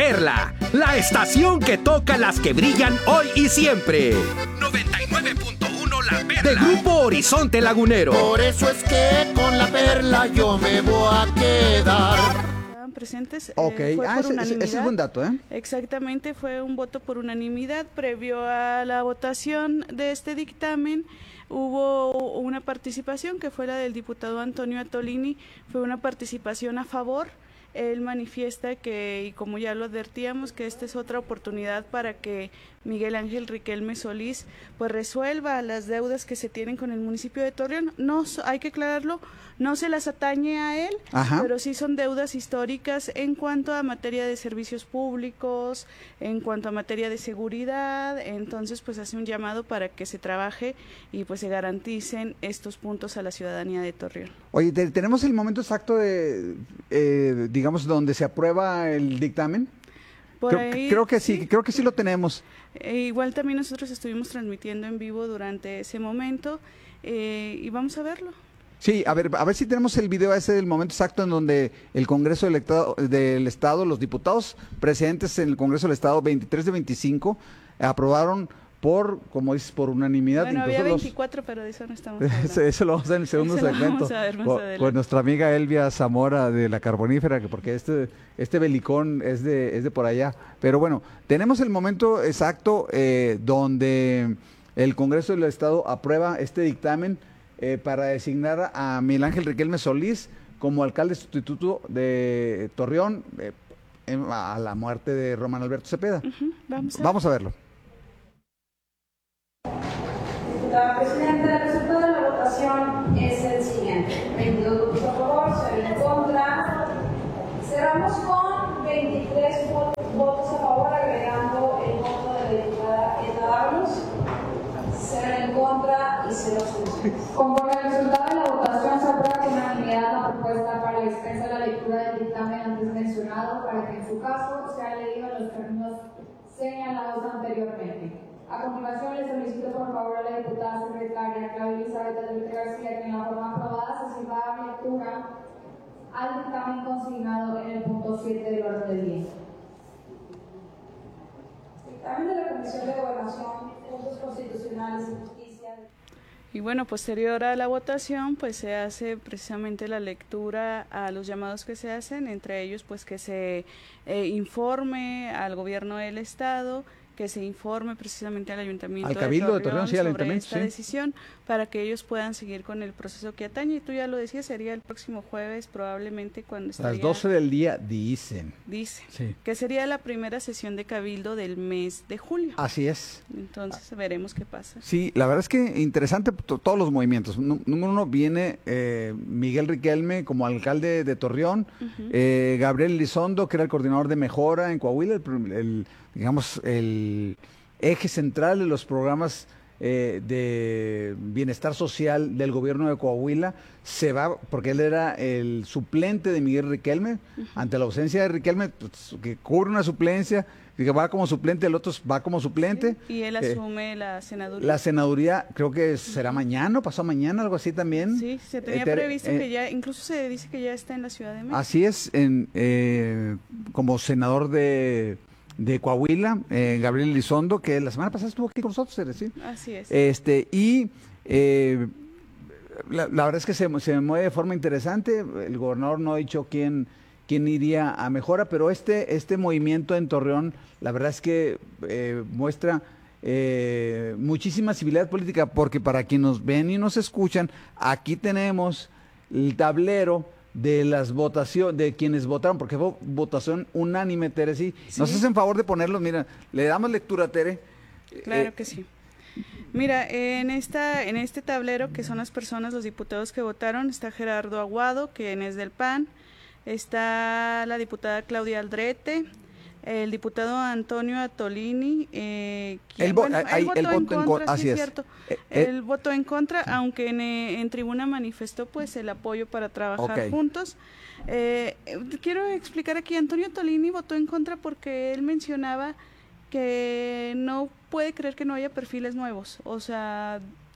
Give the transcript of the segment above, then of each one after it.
Perla, la estación que toca las que brillan hoy y siempre. 99.1 La Perla. De Grupo Horizonte Lagunero. Por eso es que con La Perla yo me voy a quedar. Presentes. Ok, ese es un buen dato, ¿eh? Exactamente, fue un voto por unanimidad. Previo a la votación de este dictamen, hubo una participación que fue la del diputado Antonio Atolini, fue una participación a favor. Él manifiesta que, y como ya lo advertíamos, que esta es otra oportunidad para que Miguel Ángel Riquelme Solís pues resuelva las deudas que se tienen con el municipio de Torreón. No, hay que aclararlo, no se las atañe a él, pero sí son deudas históricas en cuanto a materia de servicios públicos, en cuanto a materia de seguridad. Entonces pues hace un llamado para que se trabaje y pues se garanticen estos puntos a la ciudadanía de Torreón. Oye, ¿tenemos el momento exacto de, digamos, donde se aprueba el dictamen? Creo que sí lo tenemos. Igual también nosotros estuvimos transmitiendo en vivo durante ese momento y vamos a verlo. Sí, a ver si tenemos el video ese del momento exacto en donde el Congreso del Estado, los diputados presentes en el Congreso del Estado, 23 de 25, aprobaron por, como dices, por unanimidad. Bueno, había 24, pero de eso no estamos hablando. Eso lo vamos a ver en el segundo segmento. Vamos a ver más adelante. Con nuestra amiga Elvia Zamora de la Carbonífera, porque este belicón es de por allá. Pero bueno, tenemos el momento exacto donde el Congreso del Estado aprueba este dictamen para designar a Miguel Ángel Riquelme Solís como alcalde sustituto de Torreón a la muerte de Román Alberto Cepeda. Vamos a verlo. Diputada Presidenta, el resultado de la votación es el siguiente: 22 votos a favor, 0 en contra. Cerramos con 23 votos a favor, agregando el voto de la diputada Edna Dávalos, 0 en contra y 0 abstenciones. Conforme al resultado de la votación, se aprueba con unanimidad la propuesta para dispensa de la lectura del dictamen antes mencionado, para que en su caso sea leído en los términos señalados anteriormente. A continuación, le solicito por favor a la diputada secretaria Claudia Elizabeth Aldrete García que en la forma aprobada se sirva a lectura al dictamen consignado en el punto 7 del orden del día. Dictamen de la Comisión de Gobernación, Puntos Constitucionales y Justicia. Y bueno, posterior a la votación, pues se hace precisamente la lectura a los llamados que se hacen, entre ellos pues que se informe al gobierno del Estado, que se informe precisamente al Ayuntamiento al Cabildo de Torreón, sí, al sobre Ayuntamiento, esta decisión, para que ellos puedan seguir con el proceso que atañe. Y tú ya lo decías, sería el próximo jueves probablemente cuando estaría... Las 12 del día dicen. Sí. Que sería la primera sesión de Cabildo del mes de julio. Así es. Entonces veremos qué pasa. Sí, la verdad es que interesante todos los movimientos. Número uno, viene Miguel Riquelme como alcalde de Torreón, Gabriel Elizondo, que era el coordinador de mejora en Coahuila, digamos, el eje central de los programas de bienestar social del gobierno de Coahuila, se va, porque él era el suplente de Miguel Riquelme, ante la ausencia de Riquelme, pues, que cubre una suplencia, que va como suplente, el otro va como suplente. Sí, y él asume la senaduría. La senaduría, creo que será mañana, pasado mañana, algo así también. Sí, se tenía previsto que ya, incluso se dice que ya está en la Ciudad de México. Así es, como senador de Coahuila, Gabriel Elizondo, que la semana pasada estuvo aquí con nosotros, ¿sí? Así es. La verdad es que se mueve de forma interesante. El gobernador no ha dicho quién iría a mejora, pero este movimiento en Torreón, la verdad es que muestra muchísima civilidad política, porque para quienes nos ven y nos escuchan, aquí tenemos el tablero de las votaciones, de quienes votaron, porque fue votación unánime, Tere, ¿sí? Nos hacen favor de ponerlos, mira, le damos lectura, Tere. Claro que sí. Mira, en este tablero, que son las personas, los diputados que votaron, está Gerardo Aguado, quien es del PAN, está la diputada Claudia Aldrete, el diputado Antonio Atolini, él votó en contra, sí, es cierto. Él votó en contra, aunque en tribuna manifestó pues el apoyo para trabajar juntos. Quiero explicar aquí, Antonio Atolini votó en contra porque él mencionaba que no puede creer que no haya perfiles nuevos, o sea,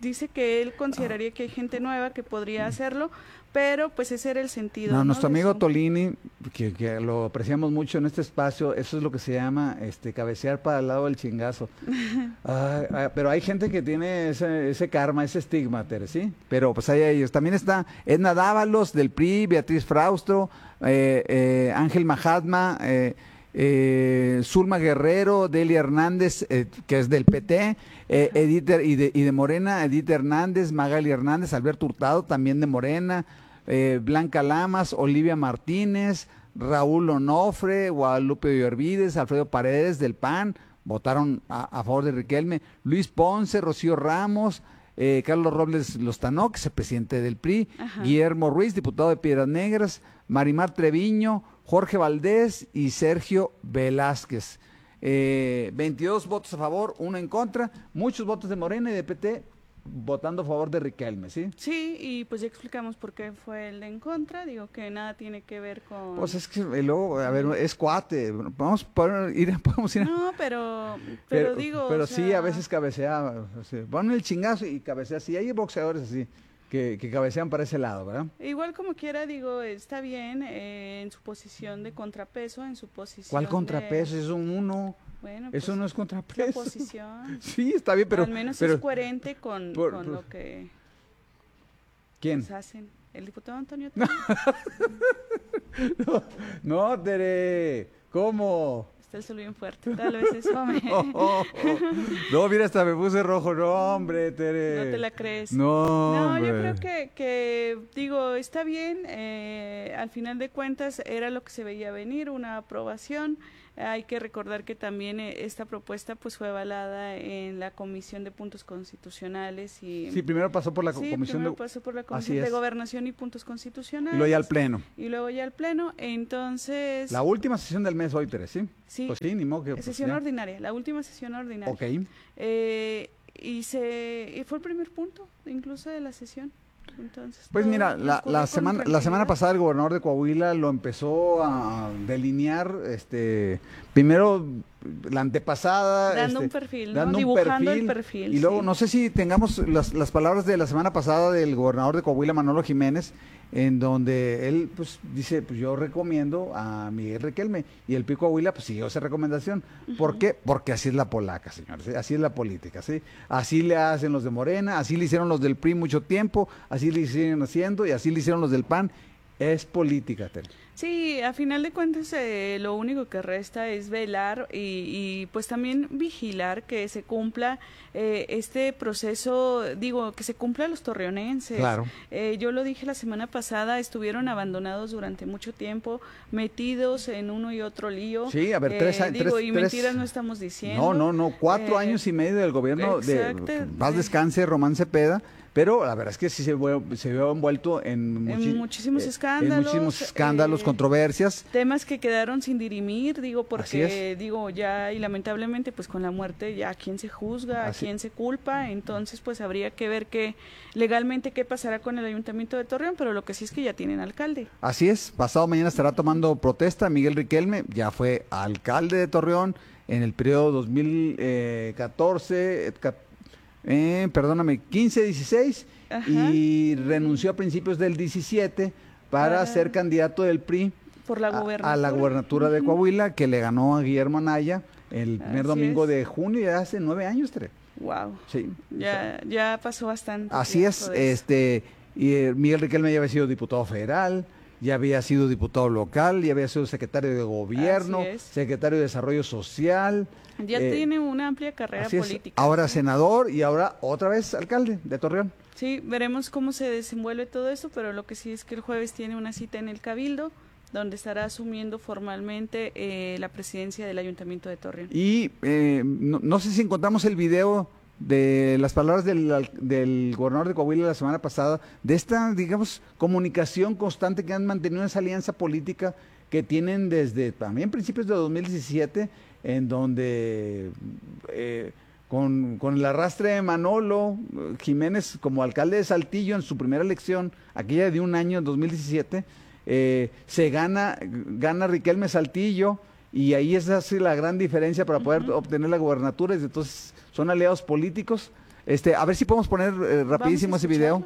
dice que él consideraría que hay gente nueva que podría hacerlo, pero pues ese era el sentido. No, nuestro de amigo su... Tolini, que lo apreciamos mucho en este espacio, eso es lo que se llama cabecear para el lado del chingazo. Pero hay gente que tiene ese karma, ese estigma, Tere, ¿sí? Pero pues hay ellos. También está Edna Dávalos del PRI, Beatriz Fraustro, Ángel Mahatma, Zulma Guerrero, Delia Hernández, que es del PT, Edith, y de Morena, Edith Hernández, Magali Hernández, Alberto Hurtado, también de Morena, Blanca Lamas, Olivia Martínez, Raúl Onofre, Guadalupe Ollarvides, Alfredo Paredes del PAN, votaron a favor de Riquelme, Luis Ponce, Rocío Ramos, Carlos Robles Lozano, que es el presidente del PRI, Guillermo Ruiz, diputado de Piedras Negras, Marimar Treviño, Jorge Valdés y Sergio Velázquez. 22 votos a favor, 1 en contra, muchos votos de Morena y de PT votando a favor de Riquelme, ¿sí? Sí, y pues ya explicamos por qué fue el en contra, digo que nada tiene que ver con... Pues es que luego, a ver, es cuate, podemos ir No, pero digo... Pero o sí, sea... a veces cabecea, ponen el chingazo y cabecea, sí, hay boxeadores así, que cabecean para ese lado, ¿verdad? Igual como quiera, digo, está bien en su posición de contrapeso, en su posición ¿Cuál contrapeso? Es un uno. Bueno, eso pues, no es contrapeso. la posición. Sí, está bien, pero... Al menos pero, es coherente con lo que ¿quién? pues, hacen. El diputado Antonio No, Tere, ¿cómo? Está el sol bien fuerte, tal vez eso me... No, mira, hasta me puse rojo. No, hombre, Tere. No te la crees. No, yo creo que digo, está bien, al final de cuentas era lo que se veía venir, una aprobación. Hay que recordar que también esta propuesta pues fue avalada en la Comisión de Puntos Constitucionales y... Sí, primero pasó por la Comisión de Gobernación y Puntos Constitucionales. Y luego ya al Pleno. Entonces... La última sesión del mes hoy, Tere, ¿sí? Sí. Pues sí, ni modo que... Sesión ordinaria, la última sesión ordinaria. Ok. Y fue el primer punto, incluso de la sesión. Entonces, pues mira, la semana pasada el gobernador de Coahuila lo empezó a delinear, primero la antepasada, dando un perfil, dando dibujando el perfil. Y luego, no sé si tengamos las palabras de la semana pasada del gobernador de Coahuila, Manolo Jiménez, en donde él pues dice, pues yo recomiendo a Miguel Riquelme, y el PRI Coahuila pues siguió esa recomendación. ¿Por qué? Porque así es la polaca, señores, ¿sí? Así es la política, ¿sí? Así le hacen los de Morena, así le hicieron los del PRI mucho tiempo, así le siguen haciendo, y así le hicieron los del PAN. Es política, Tere. Sí, a final de cuentas lo único que resta es velar y pues también vigilar que se cumpla este proceso, digo, que se cumpla a los torreonenses. Claro. Yo lo dije la semana pasada, estuvieron abandonados durante mucho tiempo, metidos en uno y otro lío. Sí, a ver, 3 años. Y mentiras no estamos diciendo. No, 4 años y medio del gobierno de paz descanse Román Cepeda. Pero la verdad es que sí se vio envuelto en muchísimos escándalos, controversias. Temas que quedaron sin dirimir, digo, porque, digo, ya, y lamentablemente, pues con la muerte, ya a quién se juzga, a quién se culpa, entonces, pues habría que ver legalmente qué pasará con el Ayuntamiento de Torreón, pero lo que sí es que ya tienen alcalde. Así es, pasado mañana estará tomando protesta Miguel Riquelme, ya fue alcalde de Torreón en el periodo 2014, 15-16 y renunció a principios del 17 para ser candidato del PRI por la a la gubernatura de Coahuila, que le ganó a Guillermo Anaya el primer domingo de junio, ya hace 9 años, Tere. Wow. Sí. Ya pasó bastante. Así es, y Miguel Riquelme ya había sido diputado federal, ya había sido diputado local, ya había sido secretario de gobierno, secretario de desarrollo social. Ya tiene una amplia carrera política. Ahora senador y ahora otra vez alcalde de Torreón. Sí, veremos cómo se desenvuelve todo esto, pero lo que sí es que el jueves tiene una cita en el Cabildo, donde estará asumiendo formalmente la presidencia del Ayuntamiento de Torreón. Y no sé si encontramos el video de las palabras del gobernador de Coahuila la semana pasada, de esta, digamos, comunicación constante que han mantenido esa alianza política que tienen desde también principios de 2017, en donde con el arrastre de Manolo Jiménez como alcalde de Saltillo en su primera elección, aquella de un año, en 2017, se gana Riquelme Saltillo, y ahí es así la gran diferencia para poder obtener la gubernatura, y entonces son aliados políticos. A ver si podemos poner rapidísimo ese video.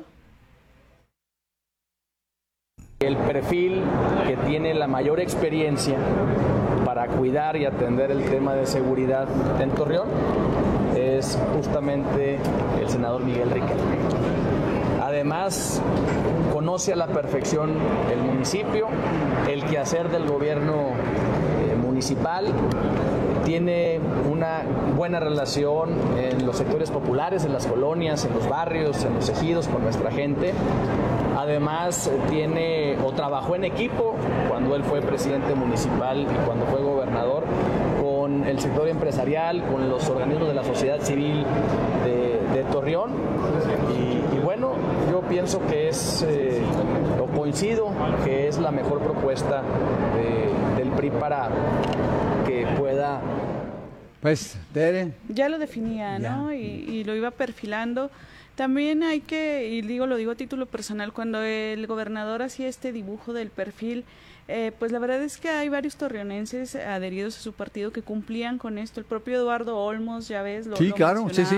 El perfil que tiene la mayor experiencia para cuidar y atender el tema de seguridad en Torreón es justamente el senador Miguel Riquelme. Además, conoce a la perfección el municipio, el quehacer del gobierno municipal, tiene una buena relación en los sectores populares, en las colonias, en los barrios, en los ejidos con nuestra gente. Además, trabajó en equipo cuando él fue presidente municipal y cuando fue gobernador con el sector empresarial, con los organismos de la sociedad civil de Torreón. Y bueno, yo pienso que coincido que es la mejor propuesta del PRI para que pueda... Pues, Tere. Ya lo definía, ¿no? Y lo iba perfilando. También lo digo a título personal, cuando el gobernador hacía este dibujo del perfil, pues la verdad es que hay varios torreonenses adheridos a su partido que cumplían con esto. El propio Eduardo Olmos, ya ves, sí, claro, sí.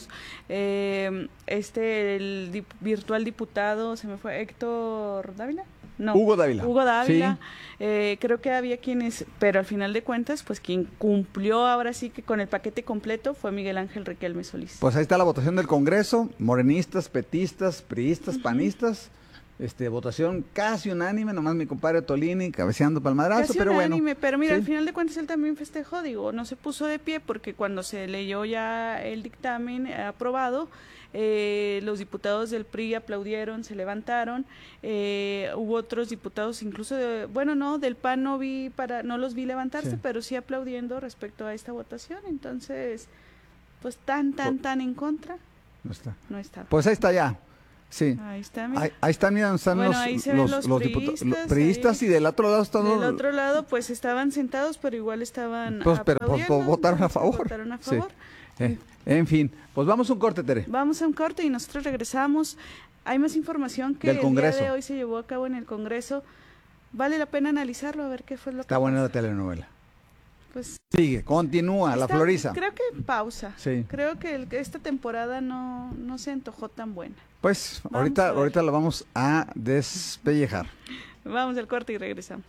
El virtual diputado, se me fue, Héctor Dávila. No, Hugo Dávila. Sí. Creo que había quienes, pero al final de cuentas, pues quien cumplió ahora sí que con el paquete completo fue Miguel Ángel Riquelme Solís. Pues ahí está la votación del Congreso, morenistas, petistas, priistas, panistas, votación casi unánime, nomás mi compadre Tolini cabeceando palmadrazo, casi pero unánime, bueno. Pero mira, ¿sí? Al final de cuentas él también festejó, no se puso de pie porque cuando se leyó ya el dictamen aprobado, los diputados del PRI aplaudieron, se levantaron, hubo otros diputados incluso del PAN no los vi levantarse, pero sí aplaudiendo respecto a esta votación. Entonces, pues tan en contra no está. Pues ahí está ya. Sí. Ahí está, mira. Ahí están los priistas y del otro lado están del otro lado pues estaban sentados, pero igual estaban votaron a favor. Sí. En fin, pues vamos a un corte, Tere. Vamos a un corte y nosotros regresamos. Hay más información que del Congreso. El día de hoy se llevó a cabo en el Congreso. Vale la pena analizarlo, a ver qué fue lo que está buena la telenovela. Pues sigue, continúa, la Floriza. Creo que pausa. Sí. Creo que esta temporada no se antojó tan buena. Pues ahorita la vamos a despellejar. Vamos al corte y regresamos.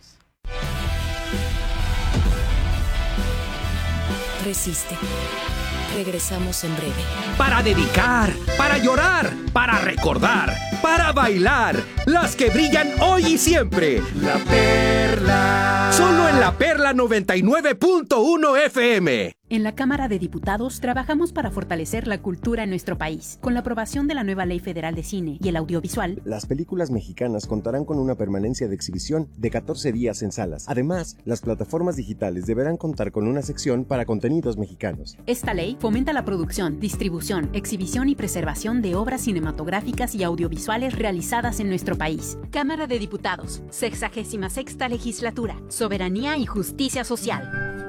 Resiste. Regresamos en breve. Para dedicar, para llorar, para recordar, para bailar, las que brillan hoy y siempre. La Perla. Solo en La Perla 99.1 FM. En la Cámara de Diputados trabajamos para fortalecer la cultura en nuestro país. Con la aprobación de la nueva Ley Federal de Cine y el Audiovisual, las películas mexicanas contarán con una permanencia de exhibición de 14 días en salas. Además, las plataformas digitales deberán contar con una sección para contenidos mexicanos. Esta ley fomenta la producción, distribución, exhibición y preservación de obras cinematográficas y audiovisuales realizadas en nuestro país. Cámara de Diputados, 66ª Legislatura, Soberanía y Justicia Social.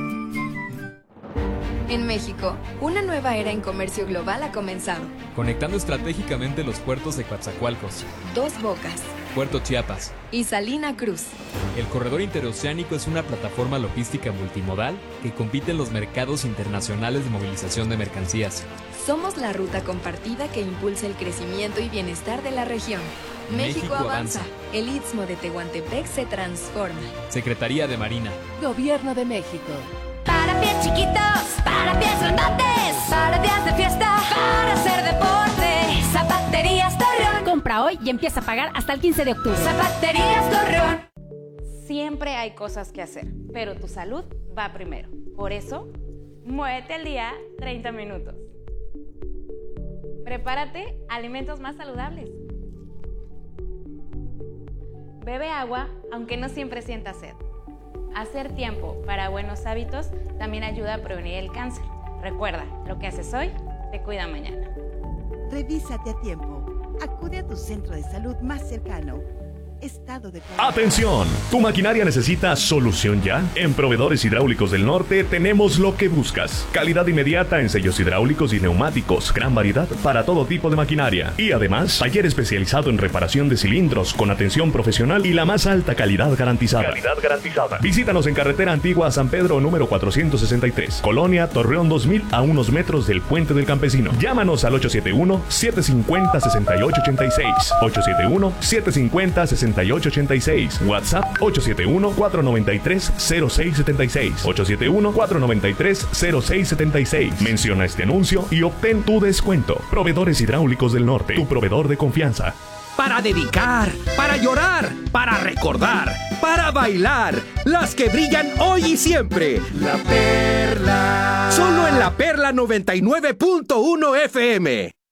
En México, una nueva era en comercio global ha comenzado. Conectando estratégicamente los puertos de Coatzacoalcos, Dos Bocas, Puerto Chiapas y Salina Cruz. El corredor interoceánico es una plataforma logística multimodal que compite en los mercados internacionales de movilización de mercancías. Somos la ruta compartida que impulsa el crecimiento y bienestar de la región. México avanza. El Istmo de Tehuantepec se transforma. Secretaría de Marina. Gobierno de México. Para pies chiquitos, para pies grandotes, para días de fiesta, para hacer deporte. Zapaterías Torreón. Compra hoy y empieza a pagar hasta el 15 de octubre. Zapaterías Torreón. Siempre hay cosas que hacer, pero tu salud va primero. Por eso, muévete al día 30 minutos. Prepárate alimentos más saludables. Bebe agua, aunque no siempre sientas sed. Hacer tiempo para buenos hábitos también ayuda a prevenir el cáncer. Recuerda, lo que haces hoy te cuida mañana. Revísate a tiempo. Acude a tu centro de salud más cercano. estado de... ¡Atención! ¿Tu maquinaria necesita solución ya? En Proveedores Hidráulicos del Norte tenemos lo que buscas. Calidad inmediata en sellos hidráulicos y neumáticos. Gran variedad para todo tipo de maquinaria. Y además, taller especializado en reparación de cilindros con atención profesional y la más alta calidad garantizada. Visítanos en Carretera Antigua San Pedro número 463, Colonia Torreón 2000, a unos metros del Puente del Campesino. Llámanos al 871-750-6886. 871-750-6886. WhatsApp 871-493-0676. 871-493-0676. Menciona este anuncio y obtén tu descuento. Proveedores Hidráulicos del Norte, tu proveedor de confianza. Para dedicar, para llorar, para recordar, para bailar, las que brillan hoy y siempre. La Perla. Solo en La Perla 99.1 FM.